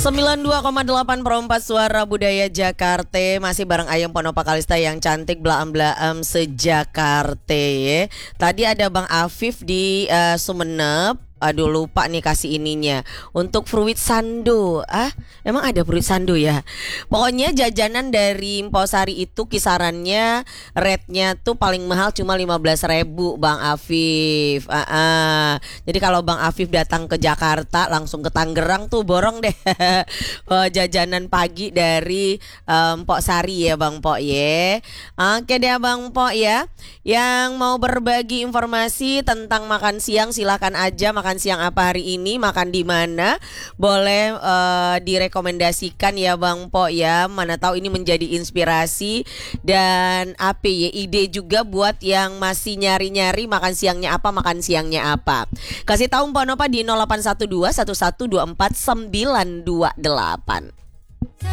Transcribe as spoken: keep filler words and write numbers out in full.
sembilan puluh dua koma delapan perempat Suara Budaya Jakarta. Masih bareng Ayam Ponopa Kalista yang cantik blaam-blaam se-Jakarta ya. Tadi ada Bang Afif di uh, Sumenep. Aduh lupa nih kasih ininya. Untuk fruit sando. Ah, emang ada fruit sando ya? Pokoknya jajanan dari Mposari itu kisarannya rate-nya tuh paling mahal cuma lima belas ribu Bang Afif. Ah, ah. Jadi kalau Bang Afif datang ke Jakarta langsung ke Tangerang tuh borong deh. Oh, jajanan pagi dari um, Mpok Sari ya Bang Pok ya. Oke deh Bang Pok ya. Yang mau berbagi informasi tentang makan siang silakan aja. Makan siang apa hari ini, makan di mana, boleh uh, direkomendasikan ya Bang Po ya. Mana tahu ini menjadi inspirasi dan apa ya, ide juga buat yang masih nyari-nyari makan siangnya apa, makan siangnya apa. Kasih tahu Mpok Nopa di nol delapan satu dua satu satu dua empat sembilan dua delapan.